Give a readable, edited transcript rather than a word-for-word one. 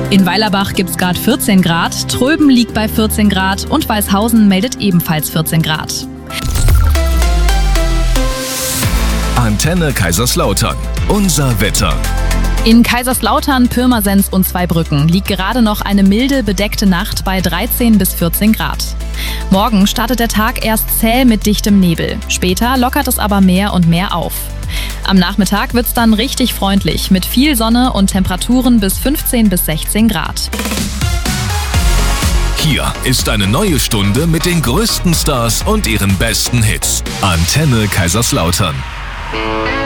In Weilerbach gibt es gerade 14 Grad, Tröben liegt bei 14 Grad und Weißhausen meldet ebenfalls 14 Grad. Antenne Kaiserslautern. Unser Wetter. In Kaiserslautern, Pirmasens und Zweibrücken liegt gerade noch eine milde, bedeckte Nacht bei 13 bis 14 Grad. Morgen startet der Tag erst zäh mit dichtem Nebel. Später lockert es aber mehr und mehr auf. Am Nachmittag wird's dann richtig freundlich mit viel Sonne und Temperaturen bis 15 bis 16 Grad. Hier ist eine neue Stunde mit den größten Stars und ihren besten Hits. Antenne Kaiserslautern.